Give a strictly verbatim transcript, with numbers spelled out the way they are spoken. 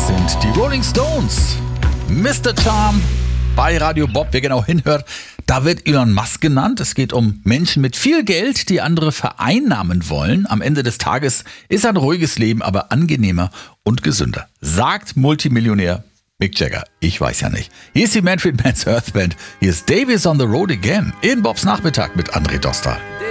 sind die Rolling Stones. Mister Charm bei Radio Bob. Wer genau hinhört, da wird Elon Musk genannt. Es geht um Menschen mit viel Geld, die andere vereinnahmen wollen. Am Ende des Tages ist ein ruhiges Leben aber angenehmer und gesünder, sagt Multimillionär Mick Jagger. Ich weiß ja nicht. Hier ist die Manfred Mann's Earth Band. Hier ist Davies on the Road Again in Bobs Nachmittag mit André Dostal.